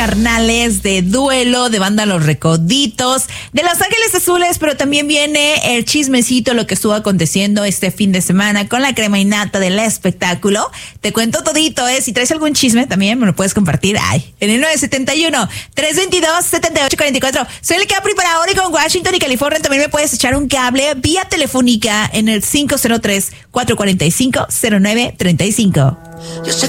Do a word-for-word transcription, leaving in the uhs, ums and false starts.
carnales, de Duelo, de Banda Los Recoditos, de Los Ángeles Azules, pero también viene el chismecito, lo que estuvo aconteciendo este fin de semana con la crema y nata del espectáculo. Te cuento todito, ¿eh? Si traes algún chisme también me lo puedes compartir. Ay, en el nueve siete uno, tres dos dos, siete ocho cuatro cuatro. Soy el Capri para Oregon, Washington y California. También me puedes echar un cable vía telefónica en el cinco cero tres, cuatro cuatro cinco, cero nueve tres cinco.